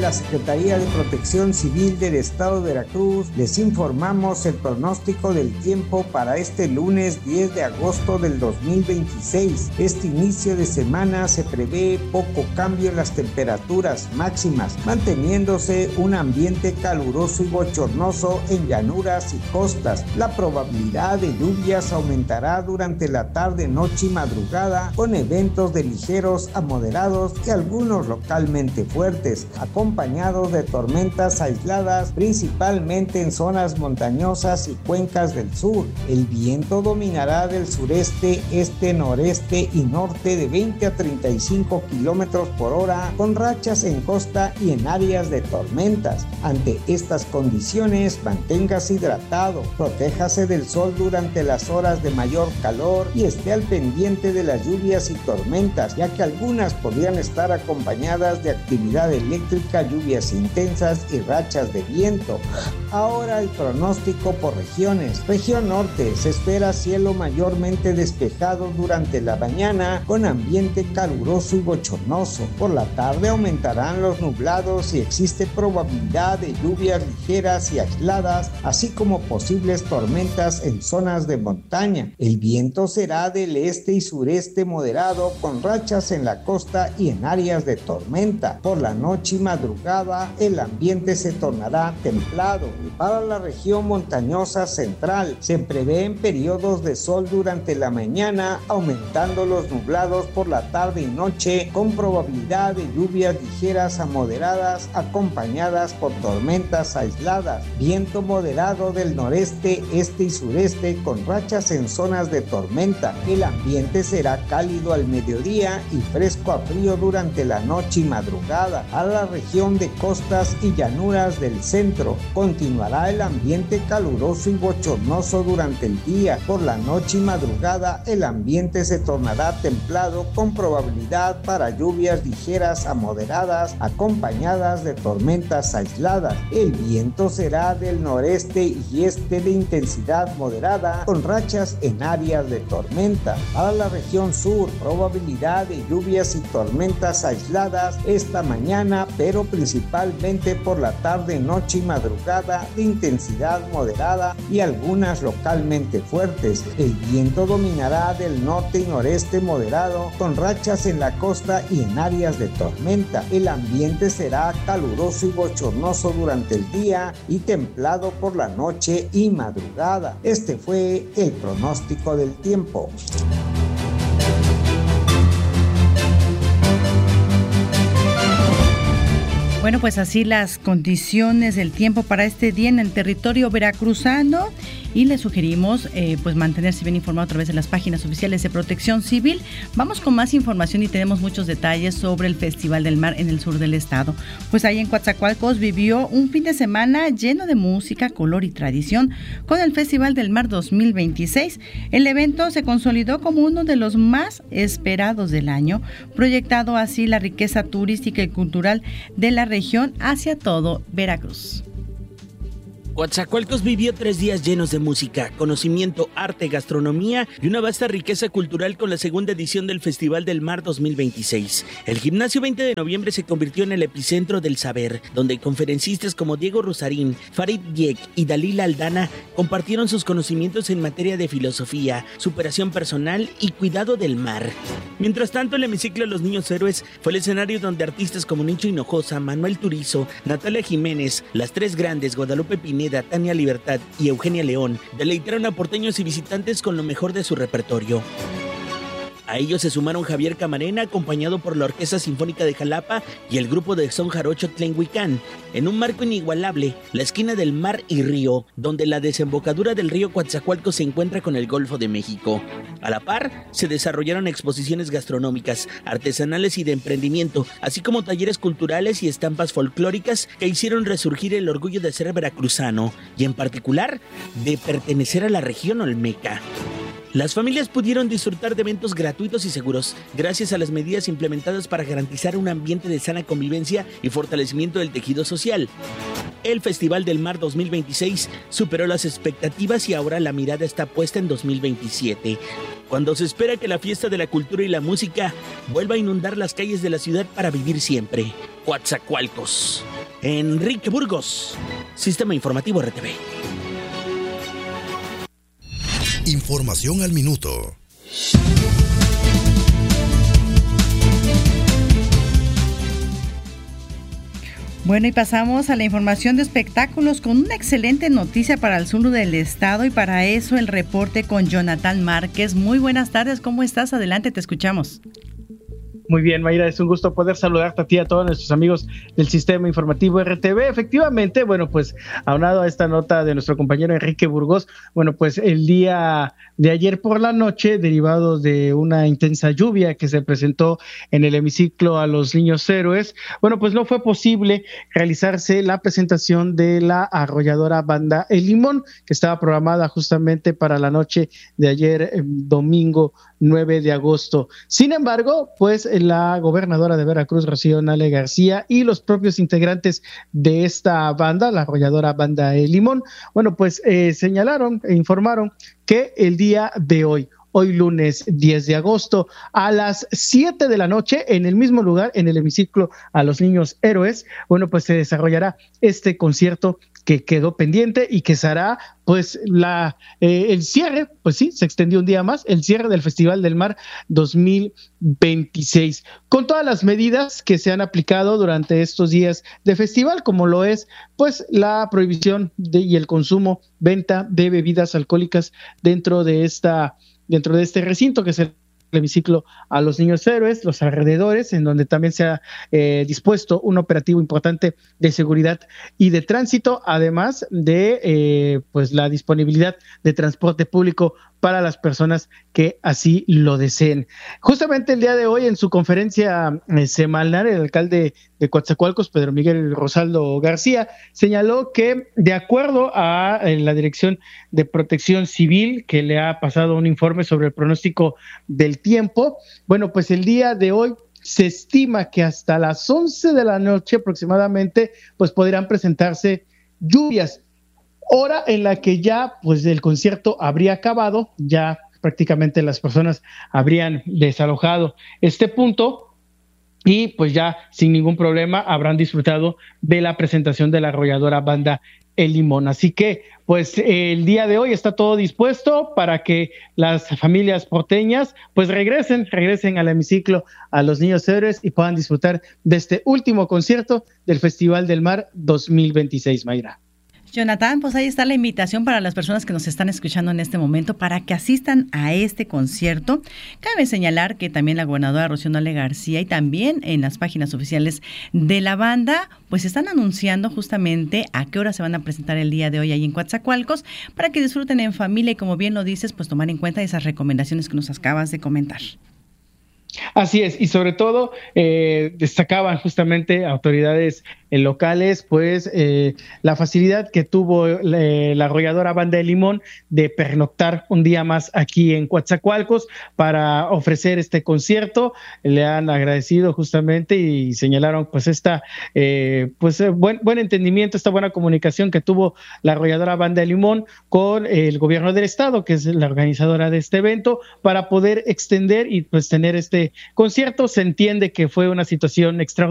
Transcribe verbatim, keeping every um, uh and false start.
la Secretaría de Protección Civil del Estado de Veracruz les informamos el pronóstico del tiempo para este lunes diez de agosto del dos mil veintiséis. Este inicio de semana se prevé poco cambio en las temperaturas máximas, manteniéndose un ambiente caluroso y bochornoso en llanuras y costas. La probabilidad de lluvias aumentará durante la tarde, noche y madrugada, con eventos de ligeros a moderados y algunos localmente fuertes, acompañados de tormentas aisladas, principalmente en zonas montañosas y cuencas del sur. El viento dominará del sureste, este, noreste y norte de veinte a treinta y cinco kilómetros por hora, con rachas en costa y en áreas de tormentas. Ante estas condiciones, manténgase hidratado, protéjase del sol durante las horas de mayor calor y esté al pendiente de las lluvias y tormentas, ya que algunas podrían estar acompañadas de actividad eléctrica, lluvias intensas y rachas de viento. Ahora el pronóstico por regiones. Región norte, se espera cielo mayormente despejado durante la mañana con ambiente caluroso y bochornoso. Por la tarde aumentarán los nublados y existe probabilidad de lluvias ligeras y aisladas, así como posibles tormentas en zonas de montaña. El viento será del este y sureste moderado con rachas en la costa y en áreas de tormenta. Por la noche y madrugada el ambiente se tornará templado. Para la región montañosa central se prevén periodos de sol durante la mañana, aumentando los nublados por la tarde y noche, con probabilidad de lluvias ligeras a moderadas acompañadas por tormentas aisladas. Viento moderado del noreste, este y sureste con rachas en zonas de tormenta. El ambiente será cálido al mediodía y fresco a frío durante la noche y madrugada. A la región de costas y llanuras del centro continuará el ambiente caluroso y bochornoso durante el día. Por la noche y madrugada el ambiente se tornará templado con probabilidad para lluvias ligeras a moderadas acompañadas de tormentas aisladas. El viento será del noreste y este de intensidad moderada con rachas en áreas de tormenta. Para la región sur, probabilidad de lluvias y tormentas aisladas esta mañana, pero principalmente por la tarde, noche y madrugada de intensidad moderada y algunas localmente fuertes. El viento dominará del norte y noreste moderado con rachas en la costa y en áreas de tormenta. El ambiente será caluroso y bochornoso durante el día y templado por la noche y madrugada. Este fue el pronóstico del tiempo. Bueno, pues así las condiciones del tiempo para este día en el territorio veracruzano, y le sugerimos eh, pues mantenerse bien informado a través de las páginas oficiales de Protección Civil. Vamos con más información y tenemos muchos detalles sobre el Festival del Mar en el sur del estado. Pues ahí en Coatzacoalcos vivió un fin de semana lleno de música, color y tradición con el Festival del Mar dos mil veintiséis. El evento se consolidó como uno de los más esperados del año, proyectado así la riqueza turística y cultural de la región hacia todo Veracruz. Coatzacoalcos vivió tres días llenos de música, conocimiento, arte, gastronomía y una vasta riqueza cultural con la segunda edición del Festival del Mar dos mil veintiséis. El Gimnasio veinte de noviembre se convirtió en el epicentro del saber, donde conferencistas como Diego Rusarín, Farid Diek y Dalila Aldana compartieron sus conocimientos en materia de filosofía, superación personal y cuidado del mar. Mientras tanto, el hemiciclo Los Niños Héroes fue el escenario donde artistas como Nicho Hinojosa, Manuel Turizo, Natalia Jiménez, Las Tres Grandes, Guadalupe Pineda, Tania Libertad y Eugenia León deleitaron a porteños y visitantes con lo mejor de su repertorio. A ellos se sumaron Javier Camarena, acompañado por la Orquesta Sinfónica de Jalapa y el grupo de son jarocho Tlenhuicán, en un marco inigualable, la esquina del mar y río, donde la desembocadura del río Coatzacoalcos se encuentra con el Golfo de México. A la par, se desarrollaron exposiciones gastronómicas, artesanales y de emprendimiento, así como talleres culturales y estampas folclóricas que hicieron resurgir el orgullo de ser veracruzano, y en particular, de pertenecer a la región olmeca. Las familias pudieron disfrutar de eventos gratuitos y seguros, gracias a las medidas implementadas para garantizar un ambiente de sana convivencia y fortalecimiento del tejido social. El Festival del Mar dos mil veintiséis superó las expectativas y ahora la mirada está puesta en dos mil veintisiete, cuando se espera que la fiesta de la cultura y la música vuelva a inundar las calles de la ciudad para vivir siempre. Coatzacoalcos. Enrique Burgos, Sistema Informativo R T V. Información al minuto. Bueno, y pasamos a la información de espectáculos con una excelente noticia para el sur del estado, y para eso el reporte con Jonathan Márquez. Muy buenas tardes, ¿cómo estás? Adelante, te escuchamos. Muy bien, Mayra, es un gusto poder saludarte a ti y a todos nuestros amigos del Sistema Informativo R T V. Efectivamente, bueno, pues aunado a esta nota de nuestro compañero Enrique Burgos, bueno, pues el día de ayer por la noche, derivado de una intensa lluvia que se presentó en el hemiciclo a los Niños Héroes, bueno, pues no fue posible realizarse la presentación de la arrolladora banda El Limón, que estaba programada justamente para la noche de ayer, eh, domingo nueve de agosto. Sin embargo, pues la gobernadora de Veracruz, Rocío Nale García, y los propios integrantes de esta banda, la arrolladora banda El Limón, bueno, pues eh, señalaron e informaron que el día de hoy, hoy lunes diez de agosto, a las siete de la noche, en el mismo lugar, en el hemiciclo a los Niños Héroes, bueno, pues se desarrollará este concierto que quedó pendiente y que será pues la eh, el cierre, pues sí, se extendió un día más, el cierre del Festival del Mar dos mil veintiséis, con todas las medidas que se han aplicado durante estos días de festival, como lo es pues la prohibición de, y el consumo, venta de bebidas alcohólicas dentro de esta dentro de este recinto, que es el hemiciclo a los Niños Héroes, los alrededores, en donde también se ha eh, dispuesto un operativo importante de seguridad y de tránsito, además de eh, pues la disponibilidad de transporte público para las personas que así lo deseen. Justamente el día de hoy, en su conferencia eh, semanal, el alcalde de Coatzacoalcos, Pedro Miguel Rosaldo García, señaló que, de acuerdo a eh, la Dirección de Protección Civil, que le ha pasado un informe sobre el pronóstico del tiempo, bueno, pues el día de hoy se estima que hasta las once de la noche aproximadamente, pues podrán presentarse lluvias, hora en la que ya pues el concierto habría acabado, ya prácticamente las personas habrían desalojado este punto y pues ya sin ningún problema habrán disfrutado de la presentación de la arrolladora banda El Limón. Así que pues el día de hoy está todo dispuesto para que las familias porteñas pues regresen, regresen al hemiciclo a los Niños Héroes y puedan disfrutar de este último concierto del Festival del Mar dos mil veintiséis, Mayra. Jonathan, pues ahí está la invitación para las personas que nos están escuchando en este momento para que asistan a este concierto. Cabe señalar que también la gobernadora Rocío Nale García y también en las páginas oficiales de la banda, pues están anunciando justamente a qué hora se van a presentar el día de hoy ahí en Coatzacoalcos, para que disfruten en familia y, como bien lo dices, pues tomar en cuenta esas recomendaciones que nos acabas de comentar. Así es, y sobre todo eh, destacaban justamente autoridades eh, locales, pues eh, la facilidad que tuvo eh, la arrolladora banda El Limón de pernoctar un día más aquí en Coatzacoalcos para ofrecer este concierto. Le han agradecido justamente y señalaron pues esta eh, pues eh, buen, buen entendimiento, esta buena comunicación que tuvo la arrolladora banda El Limón con el gobierno del estado, que es la organizadora de este evento, para poder extender y pues tener este concierto. Se entiende que fue una situación extraordinaria